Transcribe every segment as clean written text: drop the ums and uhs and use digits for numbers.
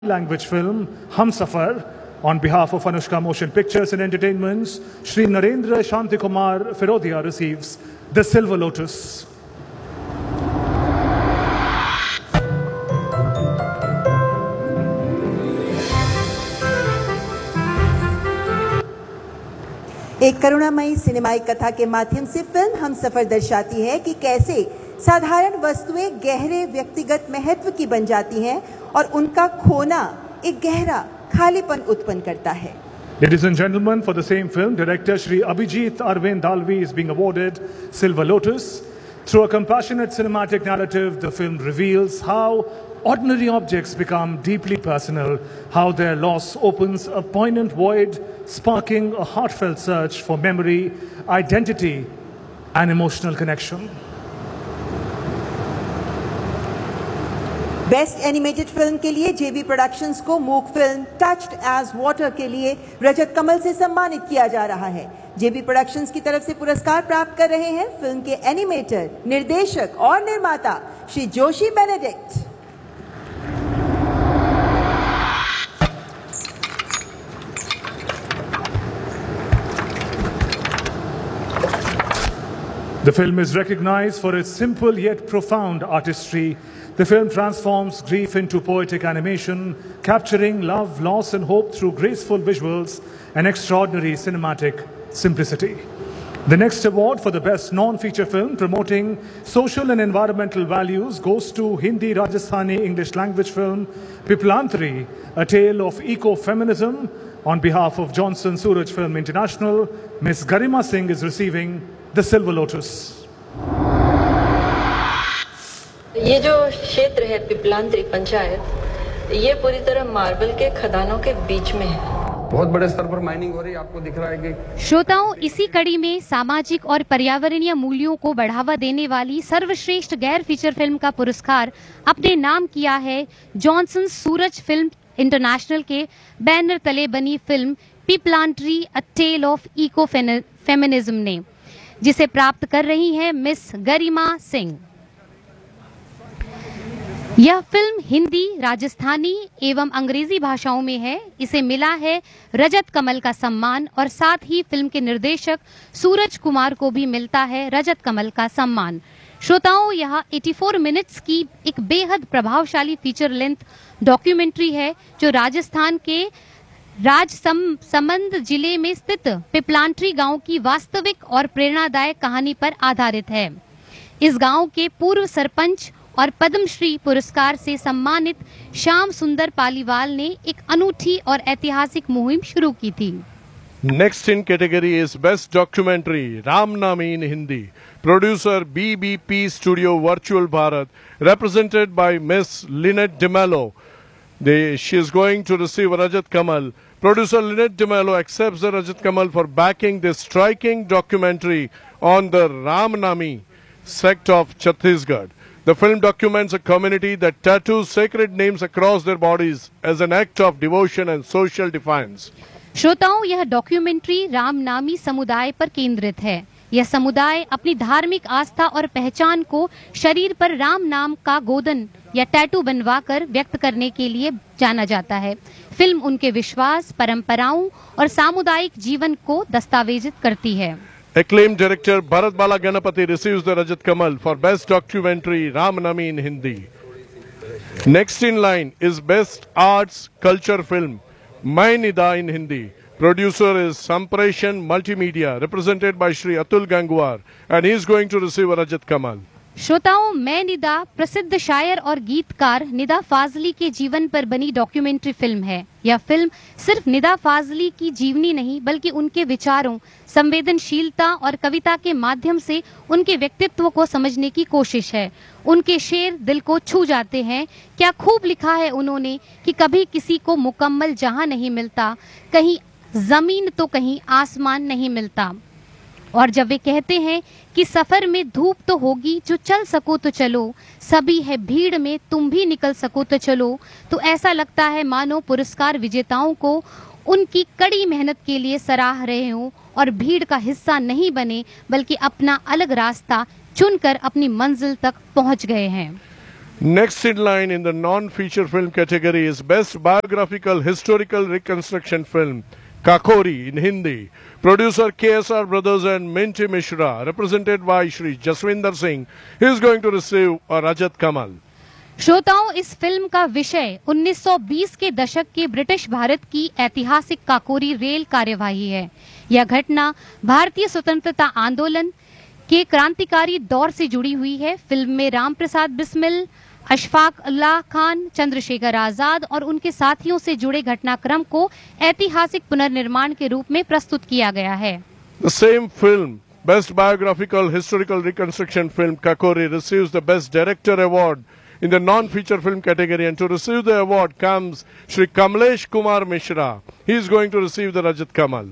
language film Humsafar. On behalf of Anushka Motion Pictures and Entertainments, Shri Narendra Shantikumar Firodia receives the Silver Lotus. एक करुणामयी सिनेमाई कथा के माध्यम से film Humsafar दर्शाती है कि कैसे साधारण वस्तुएं गहरे व्यक्तिगत महत्व की बन जाती हैं और उनका खोना एक गहरा खालीपन उत्पन्न करता है। Ladies and gentlemen, for the same film, director Shri Abhijit Arvind Dalvi is being awarded Silver Lotus. Through a compassionate cinematic narrative, the film reveals how ordinary objects become deeply personal, how their loss opens a poignant void, sparking a heartfelt search for memory, identity, and emotional connection. Best animated film के लिए जेबी productions को मूक film touched as water के लिए रजत कमल से सम्मानित किया जा रहा है। जेबी प्रोडक्शंस की तरफ से पुरस्कार प्राप्त कर रहे हैं फिल्म के एनिमेटर, निर्देशक और निर्माता Shri Joshi Benedict. The film is recognized for its simple yet profound artistry. The film transforms grief into poetic animation, capturing love, loss, and hope through graceful visuals and extraordinary cinematic simplicity. The next award for the best non-feature film promoting social and environmental values goes to Hindi Rajasthani English language film Piplantri, a tale of eco-feminism. On behalf of Johnson Suraj Film International, Ms. Garima Singh is receiving the Silver Lotus. ये जो क्षेत्र है पिपलांत्री पंचायत, ये पूरी तरह marble के खदानों के बीच में है। बहुत बड़े स्तर पर माइनिंग हो रही है, आपको दिख रहा है कि श्रोताओं, इसी कड़ी में सामाजिक और पर्यावरणीय मूल्यों को बढ़ावा देने वाली सर्वश्रेष्ठ गैर फीचर फिल्म का पुरस्कार अपने नाम किया है जॉनसन सूरज फिल्म इंटरनेशनल के बैनर तले बनी film पिपलांट्री a tell of eco feminism ने, जिसे प्राप्त कर रही हैं मिस गरिमा सिंह। यह फिल्म हिंदी, राजस्थानी एवं अंग्रेजी भाषाओं में है। इसे मिला है रजत कमल का सम्मान और साथ ही फिल्म के निर्देशक सूरज कुमार को भी मिलता है रजत कमल का सम्मान। श्रोताओं, यह 84 मिनट्स की एक बेहद प्रभावशाली फीचर लेंथ डॉक्यूमेंट्री है जो राजस्थान के राजसमंद जिले में स्थित पिपलांट्री गांव की वास्तविक और प्रेरणादायक कहानी पर आधारित है। इस गांव के पूर्व सरपंच और पद्मश्री पुरस्कार से सम्मानित श्याम सुंदर पालीवाल ने एक अनूठी और ऐतिहासिक मुहिम शुरू की थी। Next in category is Best Documentary, Ramnami in Hindi. Producer BBP Studio Virtual Bharat, represented by Miss Lynette DeMello. She is going to receive Rajat Kamal. Producer Lynette DeMello accepts the Rajat Kamal for backing this striking documentary on the Ramnami sect of Chhattisgarh. The film documents a community that tattoos sacred names across their bodies as an act of devotion and social defiance. श्रोताओं, यह documentary Ramnami समुदाय पर केंद्रित है। यह समुदाय अपनी धार्मिक आस्था और पहचान को शरीर पर राम नाम का गोदन या टैटू बनवाकर व्यक्त करने के लिए जाना जाता है। फिल्म उनके विश्वास, परंपराओं और सामुदायिक जीवन को दस्तावेजित करती है। Acclaimed director Bharat Bala Ganapati receives the Rajat Kamal for Best Documentary Ramnami in Hindi. Next in line is Best Arts Culture Film Main Nida in Hindi. Producer is Sampreshan Multimedia, represented by Shri Atul Gangwar, and he is going to receive a Rajat Kamal. श्रोताओं, मैं निदा प्रसिद्ध शायर और गीतकार निदा फाजली के जीवन पर बनी डॉक्यूमेंट्री फिल्म है। यह फिल्म सिर्फ निदा फाजली की जीवनी नहीं बल्कि उनके विचारों, संवेदनशीलता और कविता के माध्यम से उनके व्यक्तित्व को समझने की कोशिश है। उनके शेर दिल को छू जाते हैं। क्या खूब लिखा है उन्होंने कि कभी किसी को मुकम्मल जहां नहीं मिलता, कहीं जमीन तो कहीं आसमान नहीं मिलता। और जब वे कहते हैं कि सफर में धूप तो होगी, जो चल सको तो चलो, सभी है भीड़ में, तुम भी निकल सको तो चलो, तो ऐसा लगता है मानो पुरस्कार विजेताओं को उनकी कड़ी मेहनत के लिए सराह रहे हों और भीड़ का हिस्सा नहीं बने बल्कि अपना अलग रास्ता चुनकर अपनी मंजिल तक पहुंच गए हैं। Next in line in the non-feature film category is Best Biographical Historical Reconstruction Film, Kakori in Hindi. Producer KSR Brothers and Minty Mishra, represented by Shri Jaswinder Singh, he is going to receive a Rajat Kamal. श्रोताओं, इस film का विषय 1920 के दशक के British Bharat की ऐतिहासिक Kakori rail कार्यवाही है। यह घटना भारतीय स्वतंत्रता आंदोलन के क्रांतिकारी दौर से जुड़ी हुई है। फिल्म में राम प्रसाद बिस्मिल, अशफाक उल्लाह खान, चंद्रशेखर आजाद और उनके साथियों से जुड़े घटनाक्रम को ऐतिहासिक पुनर्निर्माण के रूप में प्रस्तुत किया गया है। The same film, Best Biographical Historical Reconstruction Film, Kakori, receives the Best Director Award in the non-feature film category, and to receive the award comes Shri Kamlesh Kumar Mishra. He is going to receive the Rajat Kamal.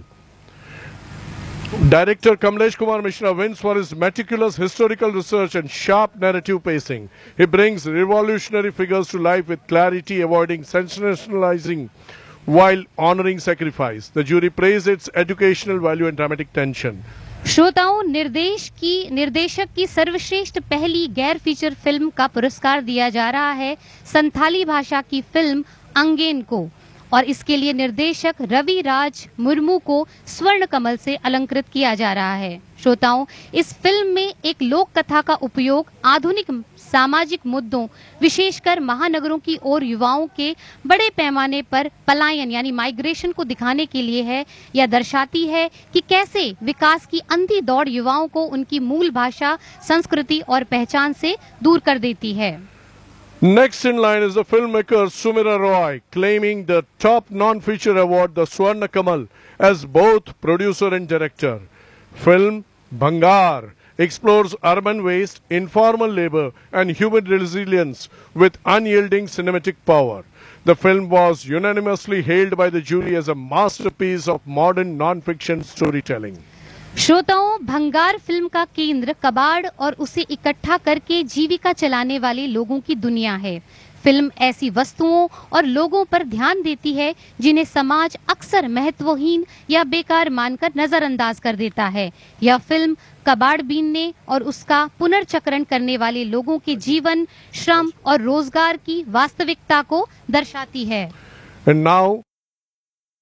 Director Kamlesh Kumar Mishra wins for his meticulous historical research and sharp narrative pacing. He brings revolutionary figures to life with clarity, avoiding sensationalizing while honoring sacrifice. The jury praised its educational value and dramatic tension. श्रोताओं, निर्देशक की सर्वश्रेष्ठ पहली गैर feature film का पुरस्कार दिया जा रहा है संथाली भाषा की फिल्म अंगेन को, और इसके लिए निर्देशक रवि राज मुर्मू को स्वर्ण कमल से अलंकृत किया जा रहा है। श्रोताओं, इस फिल्म में एक लोक कथा का उपयोग आधुनिक सामाजिक मुद्दों, विशेषकर महानगरों की ओर युवाओं के बड़े पैमाने पर पलायन यानी माइग्रेशन को दिखाने के लिए है। यह दर्शाती है कि कैसे विकास की अंधी दौड़ युवाओं को उनकी मूल भाषा, संस्कृति और पहचान से दूर कर देती है। Next in line is the filmmaker Sumira Roy, claiming the top non-feature award, the Swarna Kamal, as both producer and director. Film Bhangar explores urban waste, informal labor and human resilience with unyielding cinematic power. The film was unanimously hailed by the jury as a masterpiece of modern non-fiction storytelling. श्रोताओं, भंगार film का केंद्र कबाड़ और उसे इकट्ठा करके जीविका चलाने वाले लोगों की दुनिया है। फिल्म ऐसी वस्तुओं और लोगों पर ध्यान देती है जिन्हें समाज अक्सर महत्वहीन या बेकार मानकर नजरअंदाज कर देता है। यह फिल्म कबाड़ बीनने और उसका पुनर्चक्रण करने वाले लोगों के जीवन, श्रम और रोजगार की वास्तविकता को दर्शाती है। And now